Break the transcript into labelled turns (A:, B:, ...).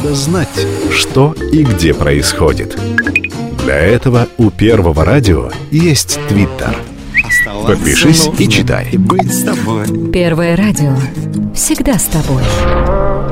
A: надо знать, что и где происходит. Для этого у Первого радио есть Твиттер. Подпишись и читай.
B: Первое радио. Всегда с тобой.